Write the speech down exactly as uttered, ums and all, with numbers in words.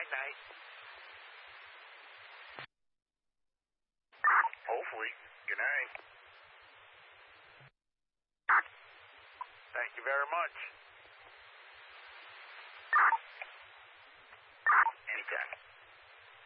Night, night. Hopefully. Good night. Thank you very much.